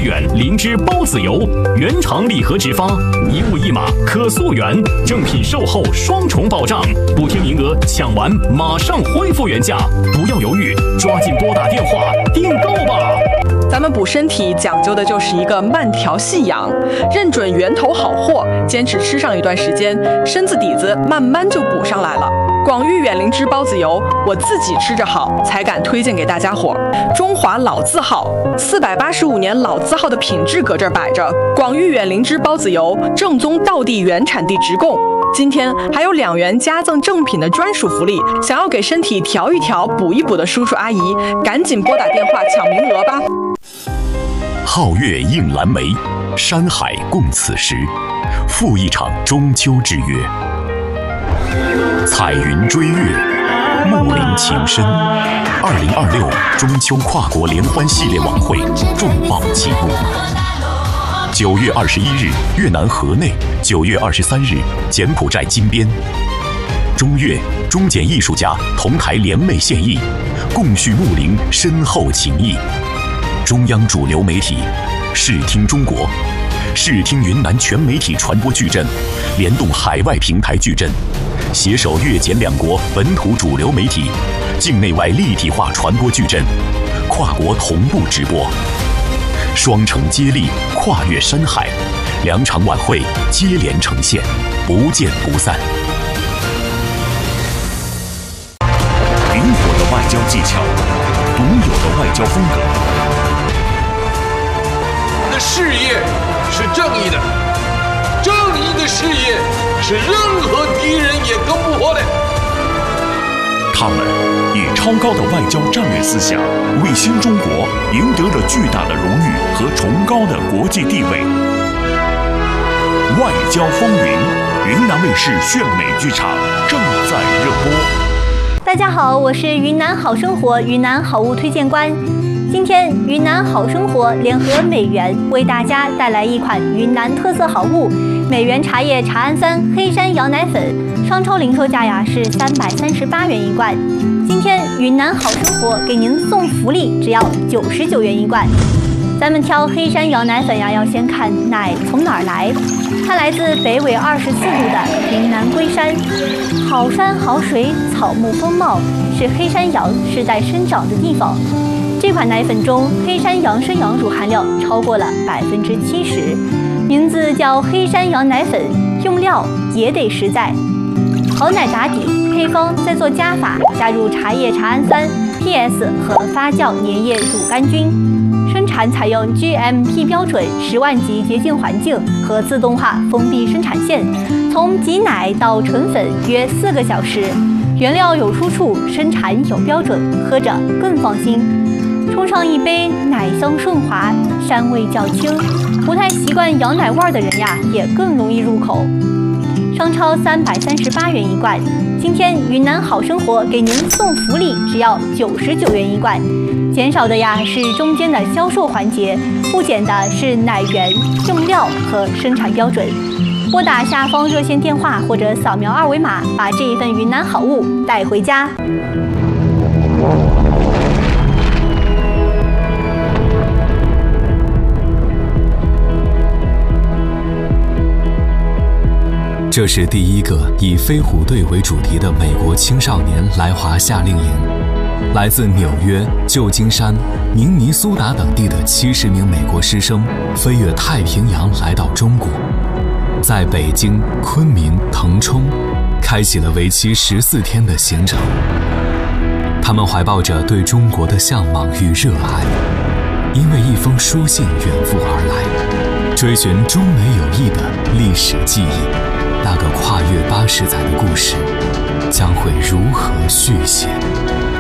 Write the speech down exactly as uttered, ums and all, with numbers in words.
远灵芝孢子油，原厂礼盒直发，一物一码，可溯源，正品售后双重保障，补贴名额抢完马上恢复原价，不要犹豫，抓紧拨打电话订购吧。 咱们补身体讲究的就是一个慢调细养，认准源头好货，坚持吃上一段时间，身子底子慢慢就补上来了。广誉远灵芝孢子油，我自己吃着好，才敢推荐给大家伙。中华老字号，四百八十五年老字号的品质搁这儿摆着。广誉远灵芝孢子油，正宗道地原产地直供。今天还有两元加赠正品的专属福利，想要给身体调一调、补一补的叔叔阿姨，赶紧拨打电话抢名额吧。 皓月映蓝莓，山海共此时，赴一场中秋之约。彩云追月，木林情深。二零二六中秋跨国联欢系列晚会重磅启幕。九月二十一日，越南河内；九月二十三日，柬埔寨金边。中越、中柬艺术家同台联袂献艺，共叙睦邻深厚情谊。中央主流媒体视听中国、视听云南全媒体传播矩阵，联动海外平台矩阵，携手越柬两国本土主流媒体，境内外立体化传播矩阵，跨国同步直播，双城接力，跨越山海，两场晚会接连呈现，不见不散。 灵活的外交技巧，独有的外交风格。 的事业是正义的，正义的事业是任何敌人也攻不破的。 他们以超高的外交战略思想，为新中国赢得了巨大的荣誉和崇高的国际地位。外交风云，云南卫视炫美剧场正在热播。 大家好，我是云南好生活云南好物推荐官。今天云南好生活联合美源为大家带来一款云南特色好物——美源茶叶茶氨酸黑山羊奶粉，商超零售价呀是三百三十八元一罐。今天云南好生活给您送福利，只要九十九元一罐。咱们挑黑山羊奶粉呀，要先看奶从哪儿来。它来自北纬二十四度的云南龟山，好山好水，草木丰茂，是黑山羊世代生长的地方。这款奶粉中黑山羊生羊乳含量超过了百分之七十，名字叫黑山羊奶粉，用料也得实在。好奶打底，配方再做加法，加入茶叶茶氨酸、P S 和发酵粘液乳杆菌。生产采用 G M P 标准十万级洁净环境和自动化封闭生产线，从挤奶到纯粉约四个小时。原料有出处，生产有标准，喝着更放心。冲上一杯，奶香顺滑，膻味较轻，不太习惯羊奶味的人呀，也更容易入口。商超三百三十八元一罐，今天云南好生活给您送福利，只要九十九元一罐。减少的呀是中间的销售环节，不减的是奶源、用料和生产标准。拨打下方热线电话或者扫描二维码，把这一份云南好物带回家。 这是第一个以飞虎队为主题的美国青少年来华夏令营。来自纽约、旧金山、明尼苏达等地的七十名美国师生飞越太平洋来到中国，在北京、昆明、腾冲开启了为期十四天的行程。他们怀抱着对中国的向往与热爱，因为一封书信远赴而来，追寻中美友谊的历史记忆。那个跨越八十载的故事将会如何续写？